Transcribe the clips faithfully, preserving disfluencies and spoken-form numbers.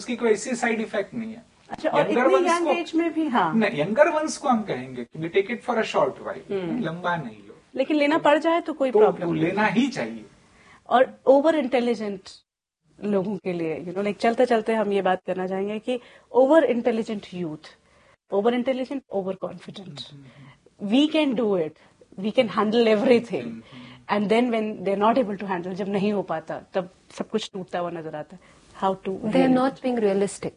उसकी कोई ऐसी साइड इफेक्ट नहीं है। अच्छा, और इतनी यंग एज में भी? हाँ, नहीं, यंगर वंस को हम कहेंगे कि take it for a short while, लंबा नहीं लो, लेकिन लेना पड़ जाए तो कोई तो प्रॉब्लम लेना ही चाहिए। और ओवर इंटेलिजेंट लोगों के लिए, यू नो, लाइक चलते चलते हम ये बात करना चाहेंगे कि over intelligent youth, over intelligent, over confident, we can do it, we can handle everything, and then when they are not able to handle, जब नहीं हो पाता तब सब कुछ टूटता हुआ नजर आता है। How to? They are not being realistic,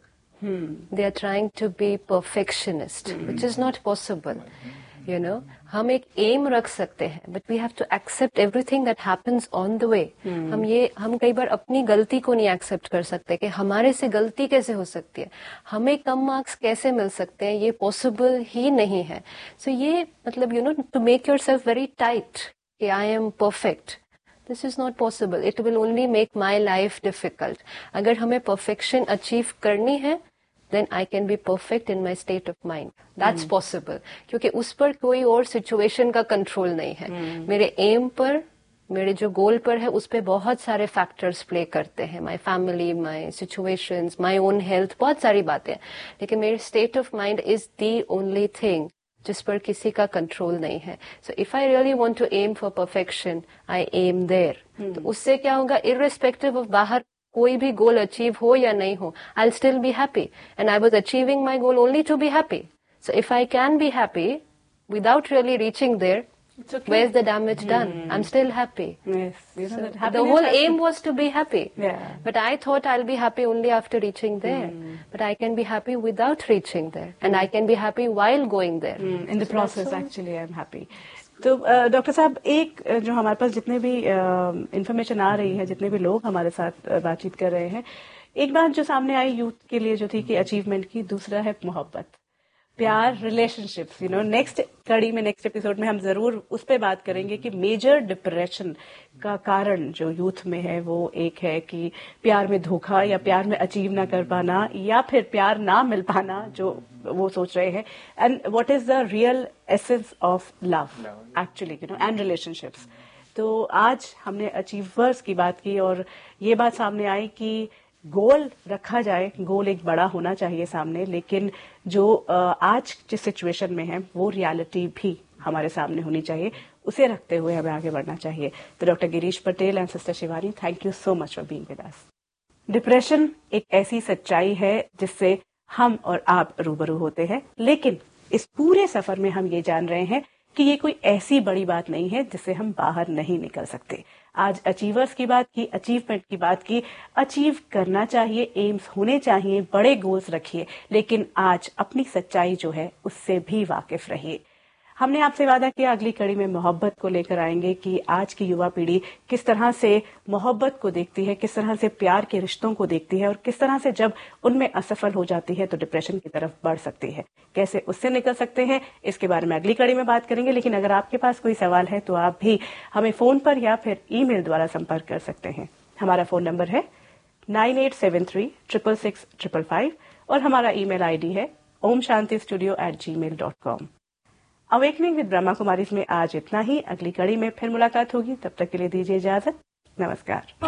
they are trying to be perfectionist, which is not possible. You know, हम एक एम रख सकते हैं, but we have to accept everything that happens on the way. हम ये हम कई बार अपनी गलती को नहीं एक्सेप्ट कर सकते कि हमारे से गलती कैसे हो सकती है, हमें कम मार्क्स कैसे मिल सकते हैं, ये पॉसिबल ही नहीं है। सो so ये मतलब you know, to make yourself very tight कि I am perfect, this is not possible. It will only make my life difficult. अगर हमें परफेक्शन अचीव करनी है, then I can be perfect in my state of mind. That's hmm. possible. क्योंकि उस पर कोई और सिचुएशन का कंट्रोल नहीं है। hmm. मेरे एम पर, मेरे जो गोल पर है, उस पे बहुत सारे फैक्टर्स प्ले करते हैं, my family, my situations, my own health, बहुत सारी बातें। लेकिन मेरी state of mind is the only thing जिस पर किसी का कंट्रोल नहीं है। So if I really want to M for perfection, I am there. तो उससे क्या होगा, इररिस्पेक्टिव ऑफ बाहर कोई भी गोल अचीव हो या नहीं हो, I'll still be happy, and I was achieving my goal only to be happy. So if I can be happy without really reaching there, it's okay. Where's the damage mm. done? I'm still happy. Yes, you know, so that the whole aim to... was to be happy. Yeah. But I thought I'll be happy only after reaching there. Mm. But I can be happy without reaching there, and mm. I can be happy while going there. Mm. In the so process, so... actually, I'm happy. तो doctor साहब, एक जो हमारे पास जितने भी information आ रही है, जितने भी लोग हमारे साथ बातचीत कर रहे हैं, एक बात जो सामने आई यूथ के लिए जो थी कि अचीवमेंट की, दूसरा है मोहब्बत, प्यार, रिलेशनशिप्स। यू नो, नेक्स्ट कड़ी में, नेक्स्ट एपिसोड में हम जरूर उस पर बात करेंगे कि मेजर डिप्रेशन का कारण जो यूथ में है वो एक है कि प्यार में धोखा, या प्यार में अचीव ना कर पाना, या फिर प्यार ना मिल पाना जो वो सोच रहे हैं, and what is the real essence of love actually, you know, and relationships. तो आज हमने अचीवर्स की बात की और ये बात सामने आई कि गोल रखा जाए, गोल एक बड़ा होना चाहिए सामने, लेकिन जो आज जिस सिचुएशन में है वो रियलिटी भी हमारे सामने होनी चाहिए, उसे रखते हुए हमें आगे बढ़ना चाहिए। तो doctor Girish Patel and sister Shivani, thank you so much for being with us. Depression एक ऐसी सच्चाई है जिससे हम और आप रूबरू होते हैं, लेकिन इस पूरे सफर में हम ये जान रहे हैं कि ये कोई ऐसी बड़ी बात नहीं है जिससे हम बाहर नहीं निकल सकते। आज अचीवर्स की बात की, अचीवमेंट की बात की, अचीव करना चाहिए, एम्स होने चाहिए, बड़े गोल्स रखिए, लेकिन आज अपनी सच्चाई जो है उससे भी वाकिफ रहिए। हमने आपसे वादा किया अगली कड़ी में मोहब्बत को लेकर आएंगे कि आज की युवा पीढ़ी किस तरह से मोहब्बत को देखती है, किस तरह से प्यार के रिश्तों को देखती है, और किस तरह से जब उनमें असफल हो जाती है तो डिप्रेशन की तरफ बढ़ सकती है, कैसे उससे निकल सकते हैं, इसके बारे में अगली कड़ी में बात करेंगे। लेकिन अगर आपके पास कोई सवाल है तो आप भी हमें फोन पर या फिर ईमेल द्वारा संपर्क कर सकते हैं। हमारा फोन नंबर है nine eight seven three triple six triple five और हमारा ईमेल आईडी है Om Shanti studio eight ji mail dot com. Awakening with Brahma Kumaris में आज इतना ही। अगली कड़ी में फिर मुलाकात होगी, तब तक के लिए दीजिए इजाजत। नमस्कार।